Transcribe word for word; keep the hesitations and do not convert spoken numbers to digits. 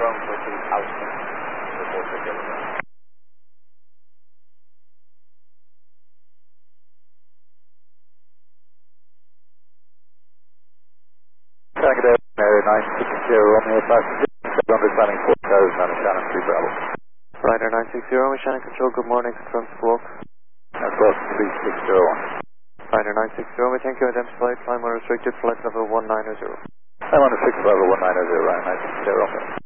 ground proceed Austin. Report to Gilligan. Tango Mary nine six zero, Romeo five six zero, understanding four thousand on Shannon three Bravo. Ryder nine six zero, Shannon Control, good morning, confirm squawk. And twelve three six zero one. Ryder nine six zero, we thank you, identified, climb unrestricted, flight level one nine zero. I'm on a six level one nine zero, Ryder nine six zero.